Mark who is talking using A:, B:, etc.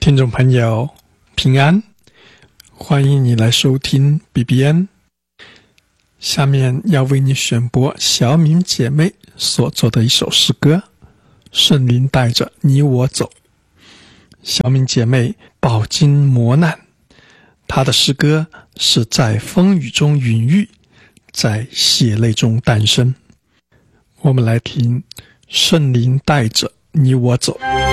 A: 听众朋友平安，欢迎你来收听 BBN。 下面要为你选播小敏姐妹所做的一首诗歌，圣灵带着你我走。小敏姐妹饱经磨难，她的诗歌是在风雨中孕育，在血泪中诞生。我们来听圣灵带着你我走。